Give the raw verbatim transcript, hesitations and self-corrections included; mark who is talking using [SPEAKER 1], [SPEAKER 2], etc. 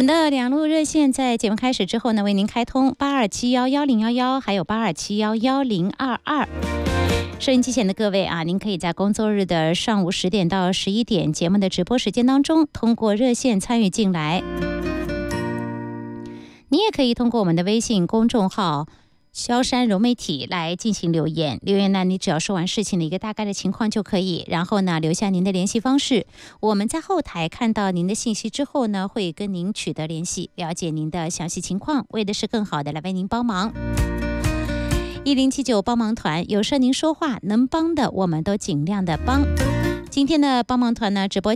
[SPEAKER 1] 们的两路热线在节目开始之后呢，为您开通八二七幺幺零幺幺，还有八二七幺幺零二二。收音机前的各位啊，您可以在工作日的上午十点到十一点节目的直播时间当中，通过热线参与进来。你也可以通过我们的微信公众号萧山融媒体来进行留言，留言呢，你只要说完事情的一个大概的情况就可以，然后呢留下您的联系方式，我们在后台看到您的信息之后呢，会跟您取得联系，了解您的详细情况，为的是更好的来为您帮忙。一零七九帮忙团，有事您说话能帮的我们都尽量的帮。今天的帮忙团呢，直播